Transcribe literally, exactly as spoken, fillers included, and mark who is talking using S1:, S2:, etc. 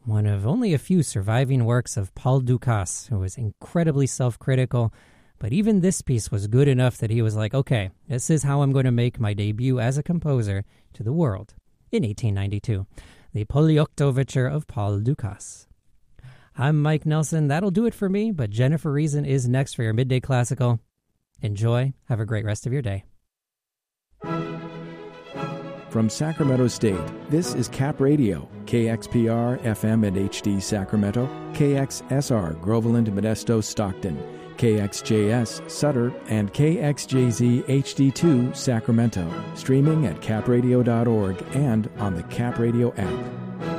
S1: one of only a few surviving works of Paul Dukas, who was incredibly self-critical. But even this piece was good enough that he was like, okay, this is how I'm going to make my debut as a composer to the world in eighteen ninety-two. The Polyok Overture of Paul Dukas. I'm Mike Nelson. That'll do it for me, but Jennifer Reason is next for your Midday Classical. Enjoy. Have a great rest of your day.
S2: From Sacramento State, this is Cap Radio, K X P R, F M and H D Sacramento, K X S R, Groveland, Modesto, Stockton, K X J S, Sutter, and K X J Z H D two, Sacramento, streaming at cap radio dot org and on the Cap Radio app.